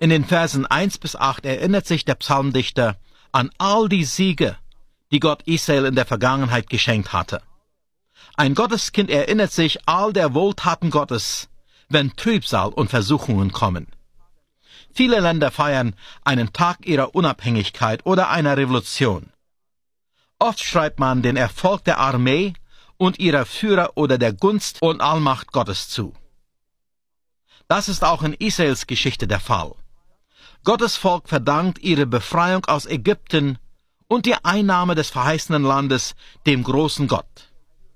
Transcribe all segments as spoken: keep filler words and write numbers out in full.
In den Versen eins bis acht erinnert sich der Psalmdichter an all die Siege, die Gott Israel in der Vergangenheit geschenkt hatte. Ein Gotteskind erinnert sich all der Wohltaten Gottes, wenn Trübsal und Versuchungen kommen. Viele Länder feiern einen Tag ihrer Unabhängigkeit oder einer Revolution. Oft schreibt man den Erfolg der Armee und ihrer Führer oder der Gunst und Allmacht Gottes zu. Das ist auch in Israels Geschichte der Fall. Gottes Volk verdankt ihre Befreiung aus Ägypten und die Einnahme des verheißenen Landes dem großen Gott.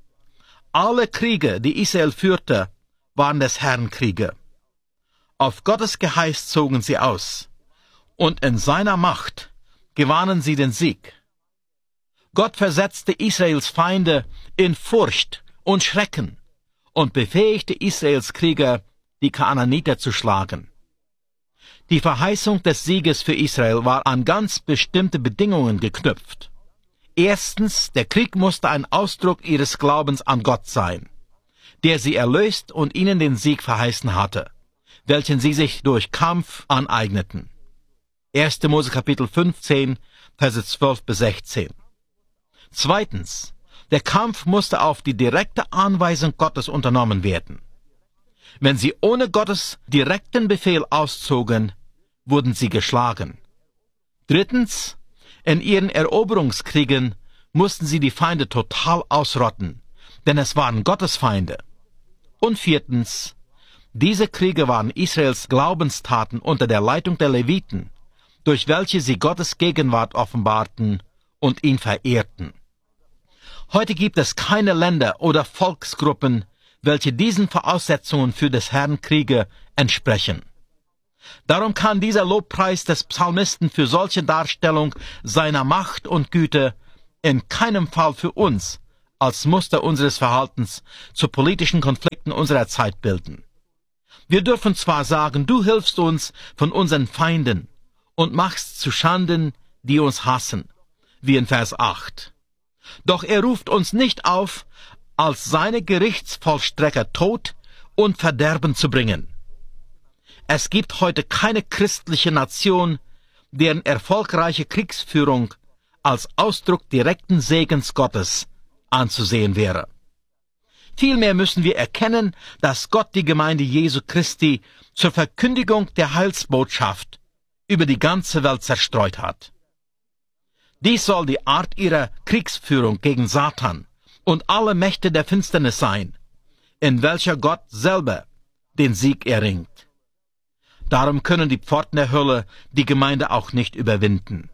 Alle Kriege, die Israel führte, waren des Herrn Kriege. Auf Gottes Geheiß zogen sie aus, und in seiner Macht gewannen sie den Sieg. Gott versetzte Israels Feinde in Furcht und Schrecken und befähigte Israels Krieger, die Kanaaniter zu schlagen. Die Verheißung des Sieges für Israel war an ganz bestimmte Bedingungen geknüpft. Erstens, der Krieg musste ein Ausdruck ihres Glaubens an Gott sein, der sie erlöst und ihnen den Sieg verheißen hatte, welchen sie sich durch Kampf aneigneten. erster Mose Kapitel fünfzehn, Verse zwölf bis sechzehn. Zweitens, der Kampf musste auf die direkte Anweisung Gottes unternommen werden. Wenn sie ohne Gottes direkten Befehl auszogen, wurden sie geschlagen. Drittens, in ihren Eroberungskriegen mussten sie die Feinde total ausrotten, denn es waren Gottes Feinde. Und viertens, diese Kriege waren Israels Glaubenstaten unter der Leitung der Leviten, durch welche sie Gottes Gegenwart offenbarten und ihn verehrten. Heute gibt es keine Länder oder Volksgruppen, welche diesen Voraussetzungen für des Herrn Kriege entsprechen. Darum kann dieser Lobpreis des Psalmisten für solche Darstellung seiner Macht und Güte in keinem Fall für uns als Muster unseres Verhaltens zu politischen Konflikten unserer Zeit bilden. Wir dürfen zwar sagen, du hilfst uns von unseren Feinden und machst zu Schanden, die uns hassen, wie in Vers acht. Doch er ruft uns nicht auf, als seine Gerichtsvollstrecker Tod und Verderben zu bringen. Es gibt heute keine christliche Nation, deren erfolgreiche Kriegsführung als Ausdruck direkten Segens Gottes anzusehen wäre. Vielmehr müssen wir erkennen, dass Gott die Gemeinde Jesu Christi zur Verkündigung der Heilsbotschaft über die ganze Welt zerstreut hat. Dies soll die Art ihrer Kriegsführung gegen Satan und alle Mächte der Finsternis sein, in welcher Gott selber den Sieg erringt. Darum können die Pforten der Hölle die Gemeinde auch nicht überwinden.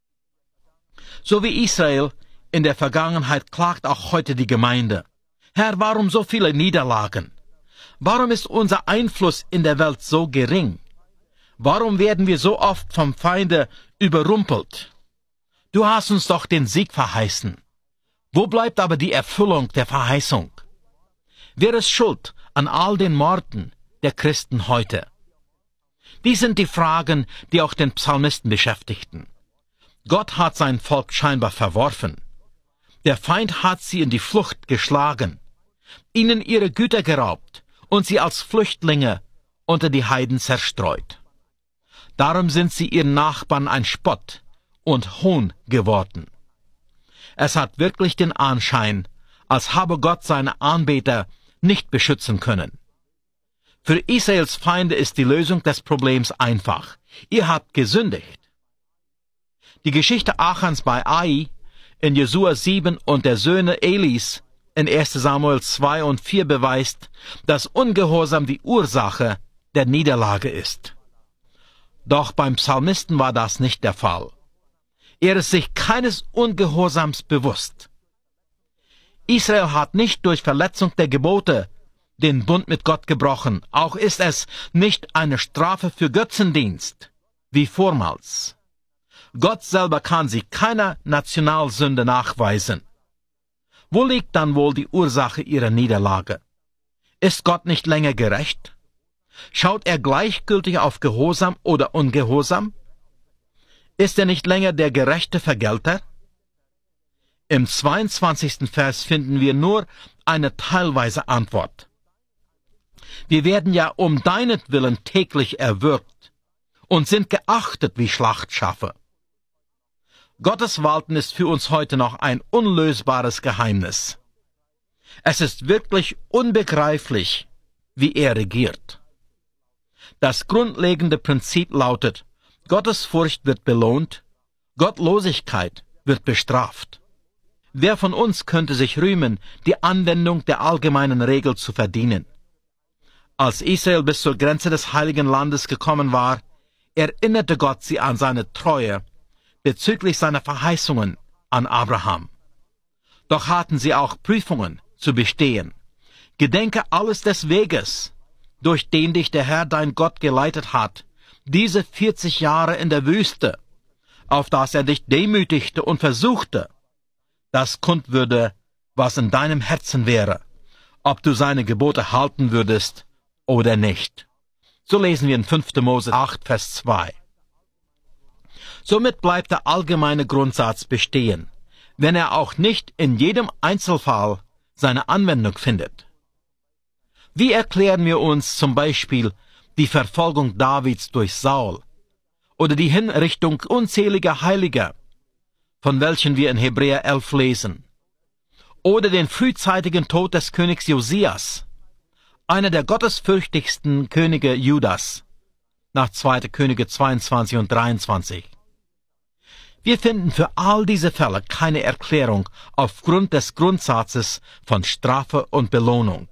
So wie Israel in der Vergangenheit klagt auch heute die Gemeinde: Herr, warum so viele Niederlagen? Warum ist unser Einfluss in der Welt so gering? Warum werden wir so oft vom Feinde überrumpelt? Du hast uns doch den Sieg verheißen. Wo bleibt aber die Erfüllung der Verheißung? Wer ist schuld an all den Morden der Christen heute? Dies sind die Fragen, die auch den Psalmisten beschäftigten. Gott hat sein Volk scheinbar verworfen. Der Feind hat sie in die Flucht geschlagen, ihnen ihre Güter geraubt und sie als Flüchtlinge unter die Heiden zerstreut. Darum sind sie ihren Nachbarn ein Spott und Hohn geworden. Es hat wirklich den Anschein, als habe Gott seine Anbeter nicht beschützen können. Für Israels Feinde ist die Lösung des Problems einfach. Ihr habt gesündigt. Die Geschichte Achans bei Ai in Jesua sieben und der Söhne Elis in erster Samuel zwei und vier beweist, dass Ungehorsam die Ursache der Niederlage ist. Doch beim Psalmisten war das nicht der Fall. Er ist sich keines Ungehorsams bewusst. Israel hat nicht durch Verletzung der Gebote den Bund mit Gott gebrochen, auch ist es nicht eine Strafe für Götzendienst, wie vormals. Gott selber kann sie keiner Nationalsünde nachweisen. Wo liegt dann wohl die Ursache ihrer Niederlage? Ist Gott nicht länger gerecht? Schaut er gleichgültig auf Gehorsam oder Ungehorsam? Ist er nicht länger der gerechte Vergelter? Im zweiundzwanzigsten Vers finden wir nur eine teilweise Antwort. Wir werden ja um deinetwillen täglich erwürgt, und sind geachtet wie Schlachtschafe. Gottes Walten ist für uns heute noch ein unlösbares Geheimnis. Es ist wirklich unbegreiflich, wie er regiert. Das grundlegende Prinzip lautet, Gottesfurcht wird belohnt, Gottlosigkeit wird bestraft. Wer von uns könnte sich rühmen, die Anwendung der allgemeinen Regel zu verdienen? Als Israel bis zur Grenze des Heiligen Landes gekommen war, erinnerte Gott sie an seine Treue bezüglich seiner Verheißungen an Abraham. Doch hatten sie auch Prüfungen zu bestehen. Gedenke alles des Weges, durch den dich der Herr dein Gott geleitet hat, diese vierzig Jahre in der Wüste, auf das er dich demütigte und versuchte, das kund würde, was in deinem Herzen wäre, ob du seine Gebote halten würdest oder nicht. So lesen wir in fünfter Mose acht, Vers zwei. Somit bleibt der allgemeine Grundsatz bestehen, wenn er auch nicht in jedem Einzelfall seine Anwendung findet. Wie erklären wir uns zum Beispiel die Verfolgung Davids durch Saul oder die Hinrichtung unzähliger Heiliger, von welchen wir in Hebräer elf lesen, oder den frühzeitigen Tod des Königs Josias, einer der gottesfürchtigsten Könige Judas, nach zweiter Könige zweiundzwanzig und dreiundzwanzig. Wir finden für all diese Fälle keine Erklärung aufgrund des Grundsatzes von Strafe und Belohnung.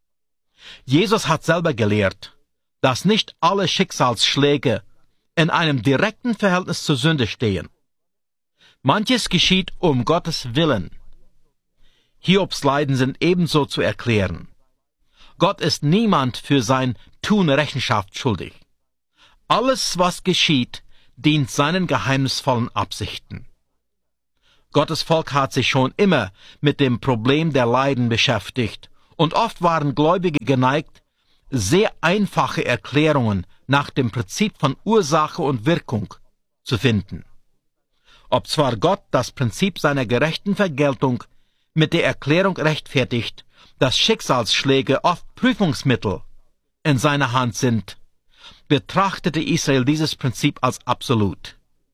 Jesus hat selber gelehrt, dass nicht alle Schicksalsschläge in einem direkten Verhältnis zur Sünde stehen. Manches geschieht um Gottes Willen. Hiobs Leiden sind ebenso zu erklären. Gott ist niemand für sein Tun Rechenschaft schuldig. Alles, was geschieht, dient seinen geheimnisvollen Absichten. Gottes Volk hat sich schon immer mit dem Problem der Leiden beschäftigt, und oft waren Gläubige geneigt, sehr einfache Erklärungen nach dem Prinzip von Ursache und Wirkung zu finden. Ob zwar Gott das Prinzip seiner gerechten Vergeltung mit der Erklärung rechtfertigt, dass Schicksalsschläge oft Prüfungsmittel in seiner Hand sind, betrachtete Israel dieses Prinzip als absolut.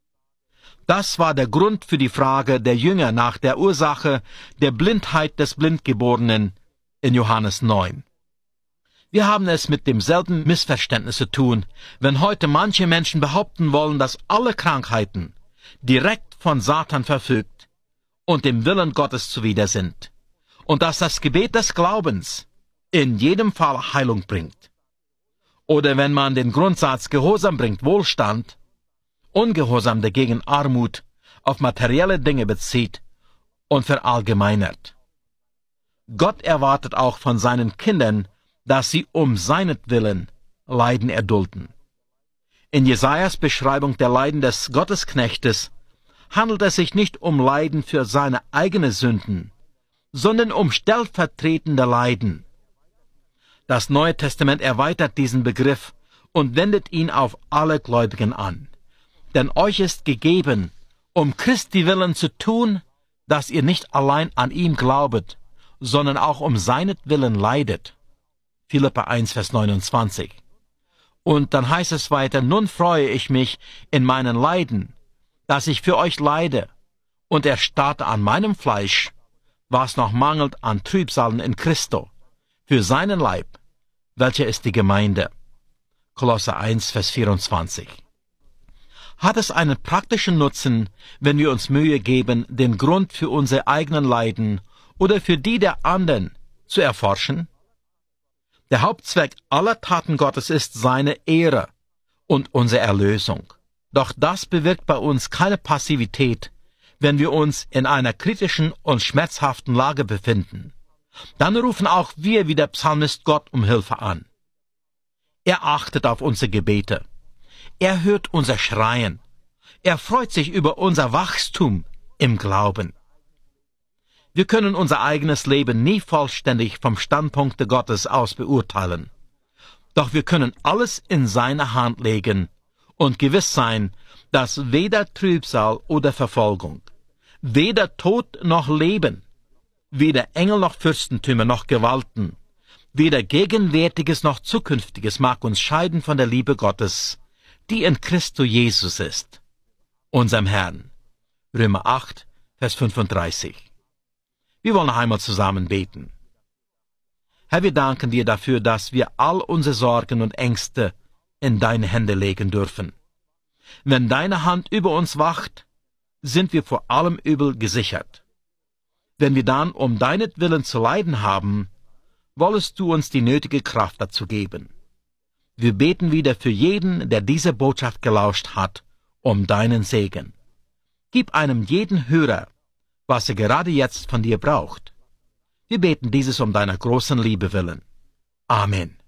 Das war der Grund für die Frage der Jünger nach der Ursache der Blindheit des Blindgeborenen in Johannes neun. Wir haben es mit demselben Missverständnis zu tun, wenn heute manche Menschen behaupten wollen, dass alle Krankheiten direkt von Satan verfügt und dem Willen Gottes zuwider sind, und dass das Gebet des Glaubens in jedem Fall Heilung bringt. Oder wenn man den Grundsatz Gehorsam bringt Wohlstand, Ungehorsam dagegen Armut auf materielle Dinge bezieht und verallgemeinert. Gott erwartet auch von seinen Kindern, dass sie um seinetwillen Leiden erdulden. In Jesajas Beschreibung der Leiden des Gottesknechtes handelt es sich nicht um Leiden für seine eigenen Sünden, sondern um stellvertretende Leiden. Das Neue Testament erweitert diesen Begriff und wendet ihn auf alle Gläubigen an. Denn euch ist gegeben, um Christi willen zu tun, dass ihr nicht allein an ihm glaubet, sondern auch um seinetwillen leidet. Philipper eins, Vers neunundzwanzig. Und dann heißt es weiter, nun freue ich mich in meinen Leiden, dass ich für euch leide, und erstarrte an meinem Fleisch, was noch mangelt an Trübsalen in Christo, für seinen Leib, welcher ist die Gemeinde. Kolosser eins, Vers vierundzwanzig. Hat es einen praktischen Nutzen, wenn wir uns Mühe geben, den Grund für unsere eigenen Leiden oder für die der anderen zu erforschen? Der Hauptzweck aller Taten Gottes ist seine Ehre und unsere Erlösung. Doch das bewirkt bei uns keine Passivität, wenn wir uns in einer kritischen und schmerzhaften Lage befinden. Dann rufen auch wir wie der Psalmist Gott um Hilfe an. Er achtet auf unsere Gebete. Er hört unser Schreien. Er freut sich über unser Wachstum im Glauben. Wir können unser eigenes Leben nie vollständig vom Standpunkt Gottes aus beurteilen. Doch wir können alles in seine Hand legen und gewiss sein, dass weder Trübsal oder Verfolgung, weder Tod noch Leben, weder Engel noch Fürstentümer noch Gewalten, weder Gegenwärtiges noch Zukünftiges mag uns scheiden von der Liebe Gottes, die in Christo Jesus ist, unserem Herrn. Römer acht, Vers fünfunddreißig. Wir wollen noch einmal zusammen beten. Herr, wir danken dir dafür, dass wir all unsere Sorgen und Ängste in deine Hände legen dürfen. Wenn deine Hand über uns wacht, sind wir vor allem Übel gesichert. Wenn wir dann um deinetwillen zu leiden haben, wollest du uns die nötige Kraft dazu geben. Wir beten wieder für jeden, der diese Botschaft gelauscht hat, um deinen Segen. Gib einem jeden Hörer, was er gerade jetzt von dir braucht. Wir beten dieses um deiner großen Liebe willen. Amen.